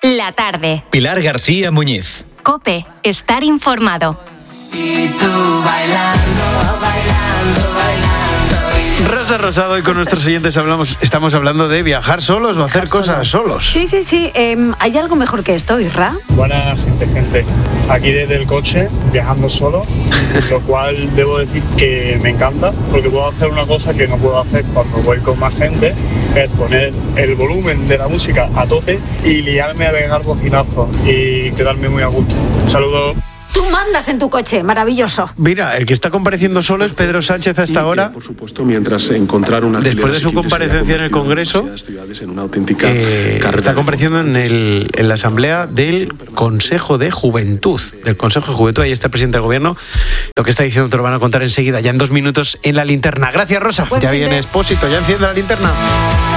La tarde. Pilar García Muñiz. COPE. Estar informado. Y tú bailando, bailando, bailando. Rosa Rosado, y con nuestros oyentes estamos hablando de viajar solos o hacer cosas solos. Sí. ¿Hay algo mejor que esto, Isra? Buenas, gente. Aquí desde el coche, viajando solo, lo cual debo decir que me encanta, porque puedo hacer una cosa que no puedo hacer cuando voy con más gente, es poner el volumen de la música a tope y liarme a pegar bocinazos y quedarme muy a gusto. Un saludo. Tú mandas en tu coche, maravilloso. Mira, el que está compareciendo solo es Pedro Sánchez hasta ahora. Por supuesto, mientras encontrar una después de su comparecencia en el Congreso, está compareciendo en la Asamblea del Consejo de Juventud. Ahí está el presidente del Gobierno. Lo que está diciendo te lo van a contar enseguida, ya en 2 minutos en La Linterna. Gracias, Rosa. Ya viene Expósito, ya enciende La Linterna.